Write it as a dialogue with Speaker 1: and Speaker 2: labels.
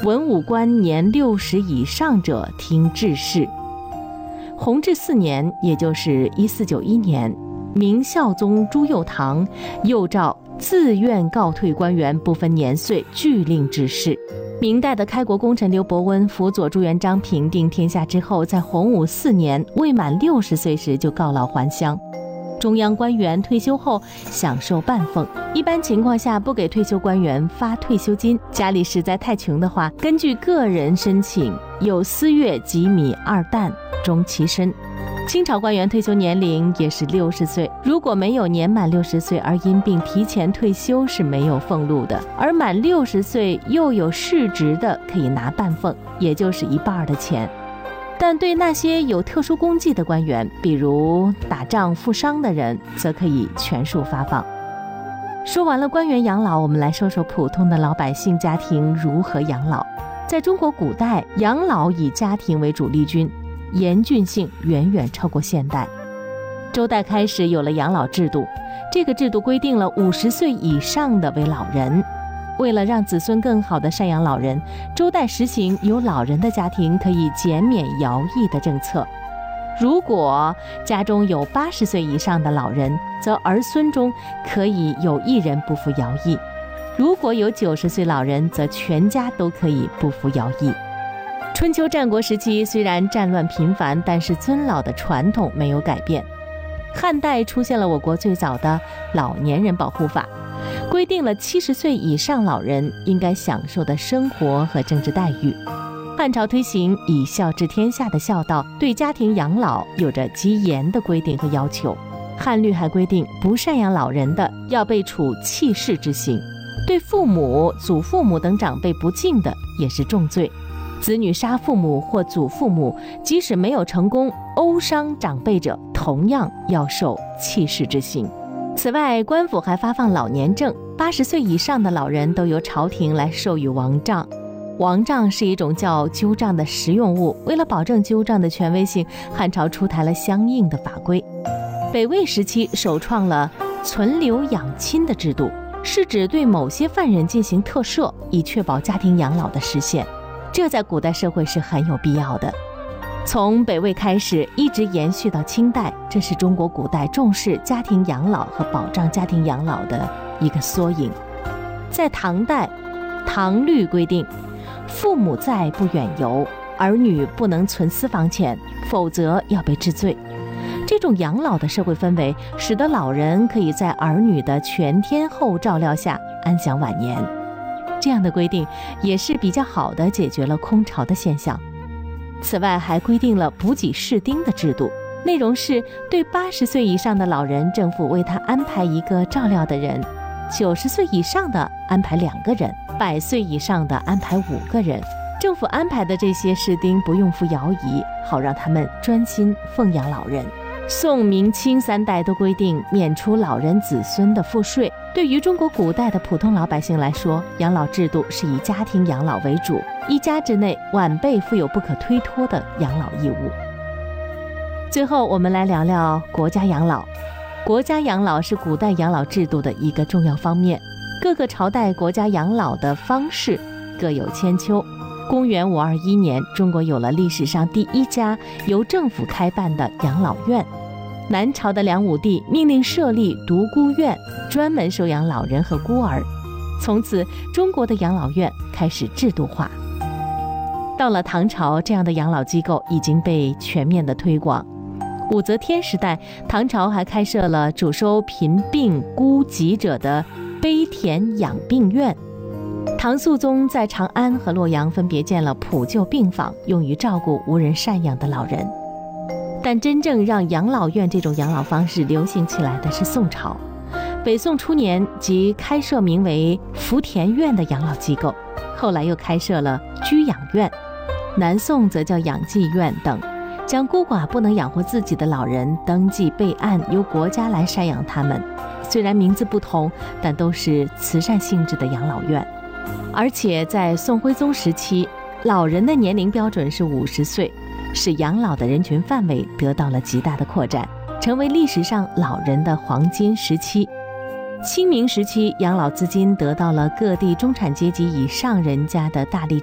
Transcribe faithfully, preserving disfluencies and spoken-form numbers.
Speaker 1: 文武官年六十以上者听制事。弘治四年，也就是一四九一年，明孝宗朱佑樘又诏自愿告退官员不分年岁，俱令致仕。明代的开国功臣刘伯温辅佐朱元璋平定天下之后，在洪武四年未满六十岁时就告老还乡。中央官员退休后享受半俸，一般情况下不给退休官员发退休金，家里实在太穷的话，根据个人申请，有司月几米二担，终其身。清朝官员退休年龄也是六十岁，如果没有年满六十岁而因病提前退休是没有俸禄的，而满六十岁又有世职的可以拿半俸，也就是一半的钱。但对那些有特殊功绩的官员，比如打仗负伤的人，则可以全数发放。说完了官员养老，我们来说说普通的老百姓家庭如何养老。在中国古代，养老以家庭为主力军，严峻性远远超过现代。周代开始有了养老制度，这个制度规定了五十岁以上的为老人。为了让子孙更好地赡养老人，周代实行有老人的家庭可以减免徭役的政策。如果家中有八十岁以上的老人，则儿孙中可以有一人不服徭役；如果有九十岁老人，则全家都可以不服徭役。春秋战国时期虽然战乱频繁，但是尊老的传统没有改变。汉代出现了我国最早的老年人保护法，规定了七十岁以上老人应该享受的生活和政治待遇。汉朝推行以孝治天下的孝道，对家庭养老有着极严的规定和要求。汉律还规定，不赡养老人的要被处弃市之刑，对父母、祖父母等长辈不敬的也是重罪。子女杀父母或祖父母，即使没有成功殴伤长辈者，同样要受弃市之刑。此外，官府还发放老年证，八十岁以上的老人都由朝廷来授予王杖。王杖是一种叫纠杖的实用物，为了保证纠杖的权威性，汉朝出台了相应的法规。北魏时期首创了存留养亲的制度，是指对某些犯人进行特赦，以确保家庭养老的实现。这在古代社会是很有必要的。从北魏开始一直延续到清代，这是中国古代重视家庭养老和保障家庭养老的一个缩影。在唐代，唐律规定，父母在不远游，儿女不能存私房钱，否则要被治罪。这种养老的社会氛围，使得老人可以在儿女的全天候照料下安享晚年。这样的规定也是比较好的解决了空巢的现象。此外，还规定了补给士丁的制度，内容是对八十岁以上的老人，政府为他安排一个照料的人；九十岁以上的安排两个人；百岁以上的安排五个人。政府安排的这些士丁不用服徭役，好让他们专心奉养老人。宋、明、清三代都规定免除老人子孙的赋税。对于中国古代的普通老百姓来说，养老制度是以家庭养老为主，一家之内晚辈负有不可推脱的养老义务。最后，我们来聊聊国家养老。国家养老是古代养老制度的一个重要方面，各个朝代国家养老的方式各有千秋。公元五二一年，中国有了历史上第一家由政府开办的养老院。南朝的梁武帝命令设立独孤院，专门收养老人和孤儿。从此，中国的养老院开始制度化。到了唐朝，这样的养老机构已经被全面的推广。武则天时代，唐朝还开设了主收贫病孤疾者的碑田养病院。唐肃宗在长安和洛阳分别建了普救病房，用于照顾无人赡养的老人。但真正让养老院这种养老方式流行起来的是宋朝。北宋初年即开设名为福田院的养老机构，后来又开设了居养院，南宋则叫养济院等，将孤寡不能养活自己的老人登记备案，由国家来赡养他们。虽然名字不同，但都是慈善性质的养老院。而且在宋徽宗时期，老人的年龄标准是五十岁，使养老的人群范围得到了极大的扩展，成为历史上老人的黄金时期。清明时期，养老资金得到了各地中产阶级以上人家的大力